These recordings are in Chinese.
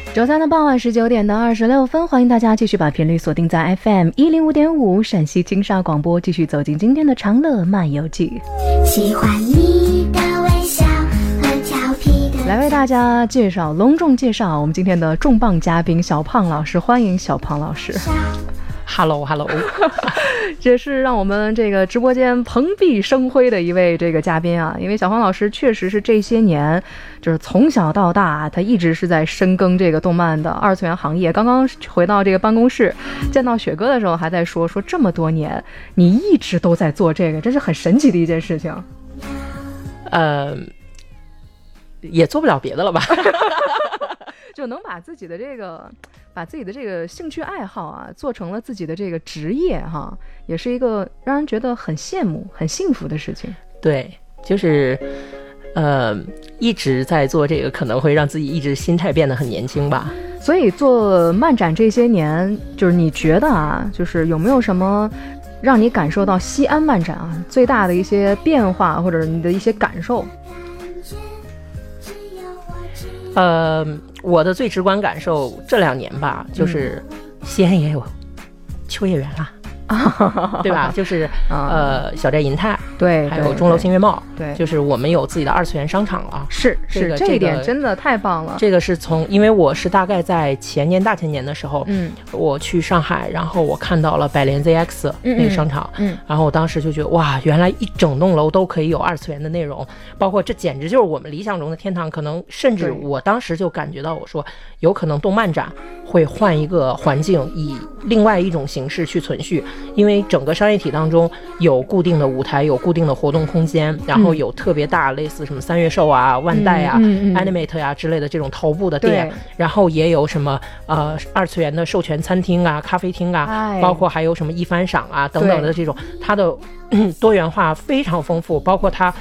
周三的傍晚19点到26分，欢迎大家继续把频率锁定在 FM105.5 陕西金沙广播，继续走进今天的长乐漫游记。 喜欢你的微笑和调皮的， 来为大家隆重介绍我们今天的重磅嘉宾小胖老师，欢迎小胖老师。 Hello， 这是让我们这个直播间蓬荜生辉的一位这个嘉宾啊，因为小胖老师确实是这些年就是从小到大他一直是在深耕这个动漫的二次元行业。刚刚回到这个办公室见到雪哥的时候还在说这么多年你一直都在做这个，这是很神奇的一件事情。 也做不了别的了吧就能把自己的这个兴趣爱好啊做成了自己的这个职业哈，也是一个让人觉得很羡慕很幸福的事情。 对，就是一直在做这个可能会让自己一直心态变得很年轻吧。 所以做漫展这些年，就是你觉得啊，就是有没有什么让你感受到西安漫展啊最大的一些变化，或者你的一些感受？ 我的最直观感受这2年吧，就是西安也有秋叶原啦。对吧？就是小寨银泰， 对， 还有钟楼新月貌， 对， 就是我们有自己的二次元商场了。 是，这一点真的太棒了。 这个是因为我是大概在大前年的时候，我去上海，然后我看到了百联 ZX 那个商场，然后我当时就觉得哇，原来一整栋楼都可以有二次元的内容，包括这简直就是我们理想中的天堂。可能甚至我当时就感觉到，我说有可能动漫展会换一个环境，以另外一种形式去存续。因为整个商业体当中有固定的舞台，有固定的活动空间，然后有特别大类似什么三月兽啊、万代啊、Animate 啊之类的这种头部的店，然后也有什么二次元的授权餐厅啊、咖啡厅啊，包括还有什么一番赏啊等等的这种，它的多元化非常丰富，包括它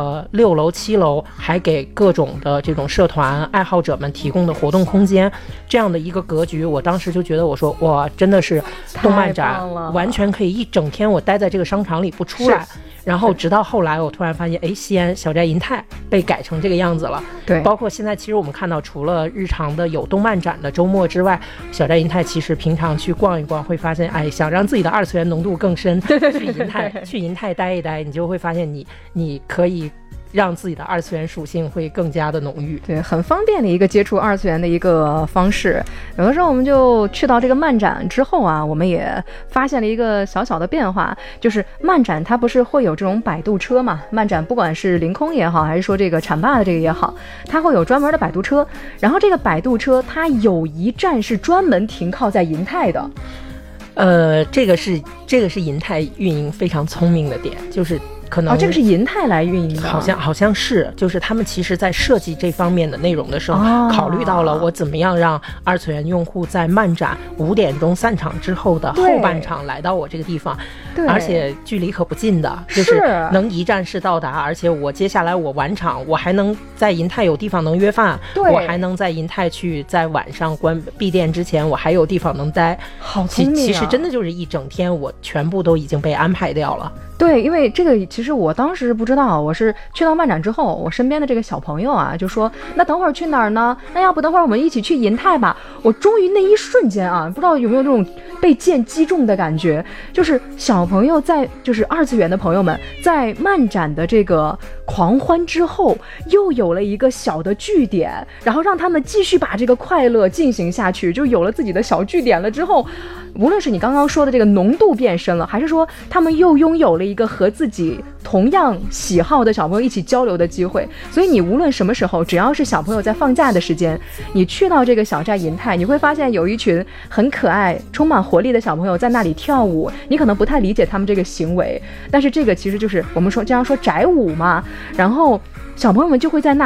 6楼7楼还给各种的这种社团爱好者们提供的活动空间，这样的一个格局，我当时就觉得我说哇，真的是动漫展完全可以一整天我待在这个商场里不出来。然后直到后来我突然发现，西安小寨银泰被改成这个样子了。对，包括现在其实我们看到，除了日常的有动漫展的周末之外，小寨银泰其实平常去逛一逛会发现，想让自己的二次元浓度更深，去银泰待一待，你就会发现你可以让自己的二次元属性会更加的浓郁。 对，很方便的一个接触二次元的一个方式。有的时候我们就去到这个漫展之后啊，我们也发现了一个小小的变化，就是漫展它不是会有这种摆渡车嘛？漫展不管是凌空也好，还是说这个浐灞的这个也好，它会有专门的摆渡车，然后这个摆渡车它有一站是专门停靠在银泰的。 这个是银泰运营非常聪明的点，就是可能这个是银泰来运营的， 好像是，就是他们其实在设计这方面的内容的时候，考虑到了我怎么样让二次元用户在漫展5点钟散场之后的后半场来到我这个地方，而且距离可不近的，就是能一站式到达，而且我接下来我晚场，我还能在银泰有地方能约饭，我还能在银泰去在晚上闭店之前，我还有地方能待。 好聪明啊！ 其实真的就是一整天，我全部都已经被安排掉了。 对，因为这个其实我当时不知道，我是去到漫展之后，我身边的这个小朋友啊就说，那等会儿去哪儿呢？那要不等会儿我们一起去银泰吧。我终于那一瞬间啊，不知道有没有这种被剑击中的感觉，就是小朋友就是二次元的朋友们在漫展的这个狂欢之后，又有了一个小的据点，然后让他们继续把这个快乐进行下去，就有了自己的小据点了之后，无论是你刚刚说的这个浓度变深了，还是说他们又拥有了一个和自己同样喜好的小朋友一起交流的机会。所以你无论什么时候，只要是小朋友在放假的时间，你去到这个小寨银泰，你会发现有一群很可爱充满活力的小朋友在那里跳舞。你可能不太理解他们这个行为，但是这个其实就是我们说经常说宅舞嘛，然后小朋友们就会在那